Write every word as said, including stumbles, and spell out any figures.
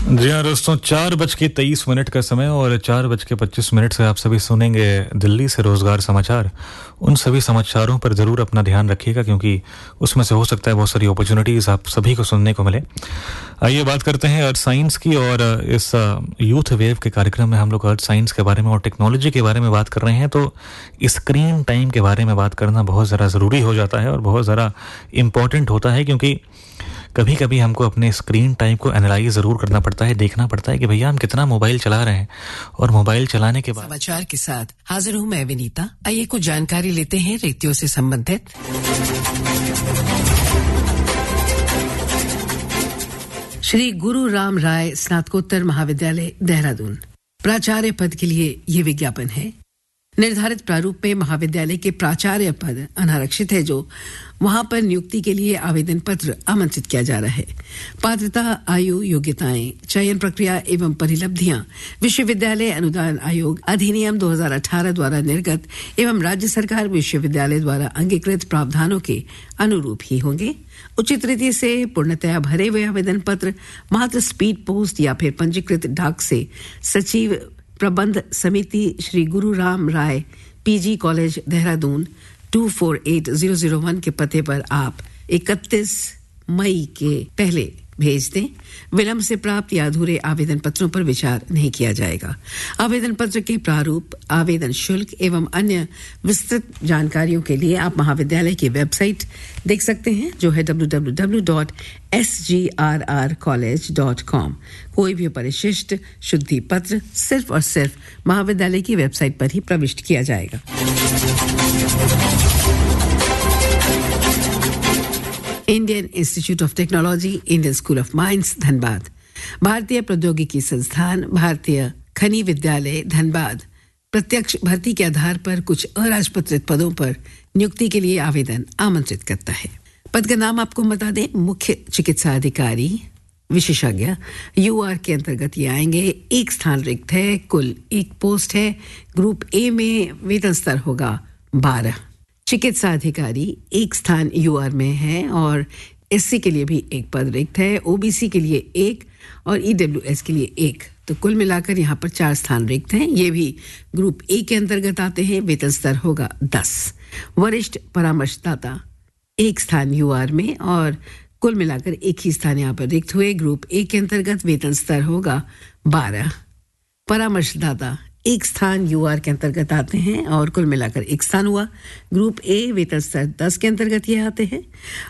जी हाँ दोस्तों, चार बज के तेईस मिनट का समय और चार बज के पच्चीस मिनट से आप सभी सुनेंगे दिल्ली से रोज़गार समाचार। उन सभी समाचारों पर ज़रूर अपना ध्यान रखिएगा क्योंकि उसमें से हो सकता है बहुत सारी अपॉर्चुनिटीज़ आप सभी को सुनने को मिले। आइए बात करते हैं अर्थ साइंस की, और इस यूथ वेव के कार्यक्रम में हम लोग अर्थ साइंस के बारे में और टेक्नोलॉजी के बारे में बात कर रहे हैं। तो स्क्रीन टाइम के बारे में बात करना बहुत ज़्यादा ज़रूरी हो जाता है और बहुत ज़्यादा इम्पॉर्टेंट होता है, क्योंकि कभी कभी हमको अपने स्क्रीन टाइम को एनालाइज ज़रूर करना पड़ता है, देखना पड़ता है कि भैया हम कितना मोबाइल चला रहे हैं। और मोबाइल चलाने के बाद समाचार के साथ हाजिर हूं मैं विनीता। आइए कुछ जानकारी लेते हैं रिक्तियों से संबंधित। श्री गुरु राम राय स्नातकोत्तर महाविद्यालय देहरादून प्राचार्य पद के लिए ये विज्ञापन है। निर्धारित प्रारूप में महाविद्यालय के प्राचार्य पद अनारक्षित है, जो वहां पर नियुक्ति के लिए आवेदन पत्र आमंत्रित किया जा रहा है। पात्रता, आयु, योग्यताएं, चयन प्रक्रिया एवं परिलब्धियां विश्वविद्यालय अनुदान आयोग अधिनियम दो हज़ार अठारह द्वारा निर्गत एवं राज्य सरकार विश्वविद्यालय द्वारा अंगीकृत प्रावधानों के अनुरूप ही होंगे। उचित रीति से पूर्णतया भरे हुए आवेदन पत्र मात्र स्पीड पोस्ट या फिर पंजीकृत डाक से सचिव प्रबंध समिति श्री गुरु राम राय पीजी कॉलेज देहरादून दो चार आठ शून्य शून्य एक के पते पर आप इकतीस मई के पहले भेज दें। विलंब से प्राप्त या अधूरे आवेदन पत्रों पर विचार नहीं किया जाएगा। आवेदन पत्र के प्रारूप, आवेदन शुल्क एवं अन्य विस्तृत जानकारियों के लिए आप महाविद्यालय की वेबसाइट देख सकते हैं, जो है W W W dot S G are are college dot com. कोई भी परिशिष्ट शुद्धि पत्र सिर्फ और सिर्फ महाविद्यालय की वेबसाइट पर ही प्रविष्ट किया जाएगा। Indian institute of technology, Indian school of mines Dhanbad, भारतीय प्रौद्योगिकी संस्थान, भारतीय खनि विद्यालय धनबाद प्रत्यक्ष भर्ती के आधार पर कुछ अराजपत्रित पदों पर नियुक्ति के लिए आवेदन आमंत्रित करता है। पद का नाम आपको बता दें, मुख्य चिकित्सा अधिकारी विशेषज्ञ यूआर के अंतर्गत ये आएंगे। एक स्थान रिक्त है, कुल एक पोस्ट है। ग्रुप ए में वेतन स्तर होगा बारह। चिकित्सा अधिकारी एक स्थान यूआर में है और एससी के लिए भी एक पद रिक्त है, ओबीसी के लिए एक और ईडब्ल्यूएस के लिए एक। तो कुल मिलाकर यहाँ पर चार स्थान रिक्त हैं। ये भी ग्रुप ए के अंतर्गत आते हैं। वेतन स्तर होगा दस। वरिष्ठ परामर्शदाता एक स्थान यूआर में और कुल मिलाकर एक ही स्थान यहाँ पर रिक्त हुए। ग्रुप ए के अंतर्गत वेतन स्तर होगा बारह। परामर्शदाता एक स्थान यूआर के अंतर्गत आते हैं और कुल मिलाकर एक स्थान हुआ। ग्रुप ए वेतन स्तर दस के अंतर्गत ये आते हैं।